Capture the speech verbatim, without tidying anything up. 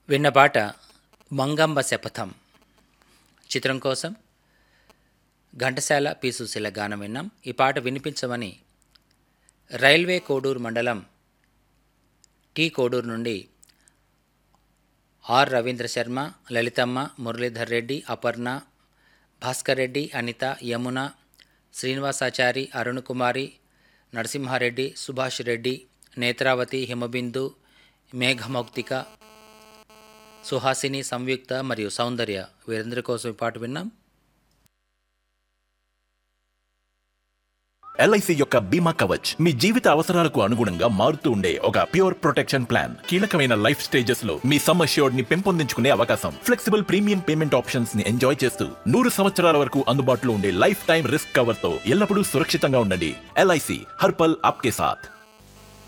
విన్న పాట మంగమ్మ శపథం చిత్రం కోసం ఘంటసాల పి సుశీల గానం విన్నాం. ఈ పాట వినిపించమని రైల్వే కోడూరు మండలం టి కోడూరు నుండి ఆర్ రవీంద్ర శర్మ, లలితమ్మ, మురళీధర్ రెడ్డి, అపర్ణ, భాస్కర్ రెడ్డి, అనిత, యమున, శ్రీనివాసాచారి, అరుణ్ కుమారి, నరసింహారెడ్డి, సుభాష్ రెడ్డి, నేత్రావతి, హిమబిందు, మేఘమౌక్తిక, సుహాసిని, సంయుక్త మరియు సౌందర్య వీరందరి కోసం ఈ పాట విన్నాం. ఎల్ఐసి యొక్క బీమా కవచ్ మీ జీవిత అవసరాలకు అనుగుణంగా మారుతూ ఉండే ఒక ప్యూర్ ప్రొటెక్షన్ ప్లాన్. కీలకమైన లైఫ్ స్టేజెస్ లో మీ సమ్ అష్యూర్డ్ ని పెంపొందించుకునే అవకాశం, ఫ్లెక్సిబుల్ ప్రీమియం పేమెంట్ ఆప్షన్స్ ని ఎంజాయ్ చేస్తూ నూరు సంవత్సరాల వరకు అందుబాటులో ఉండే లైఫ్ టైం రిస్క్ కవర్ తో ఎల్లప్పుడూ సురక్షితంగా ఉండండి. ఎల్ఐసి హర్పల్ ఆప్కే సాథ్.